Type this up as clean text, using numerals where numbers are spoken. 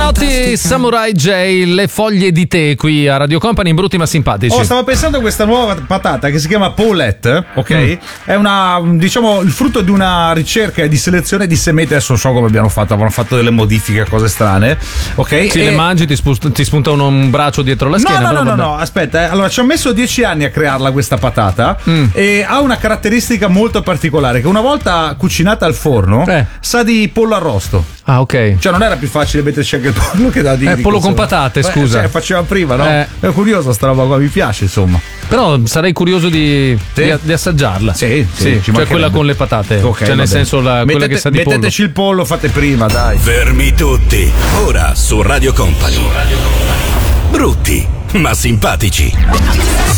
Pavarotti, Samurai J, le foglie di tè qui a Radio Company, brutti ma simpatici. Oh, stavo pensando a questa nuova patata che si chiama Paulette, ok? È una, diciamo, il frutto di una ricerca e di selezione di sementi. Adesso non so come avranno fatto delle modifiche, cose strane, ok? Se le mangi ti spunta un braccio dietro la schiena. No, aspetta, allora ci ho messo 10 anni a crearla questa patata e ha una caratteristica molto particolare, che una volta cucinata al forno sa di pollo arrosto. Ah, ok. Cioè non era più facile metterci anche il pollo che da di pollo con patate, scusa. Faceva prima, no? È curioso sta roba qua, mi piace, insomma. Però sarei curioso di assaggiarla. Sì, cioè quella con le patate. Okay, cioè nel senso quella che sa di pollo. Metteteci il pollo, fate prima, dai. Fermi tutti. Ora su Radio Company. Brutti ma simpatici.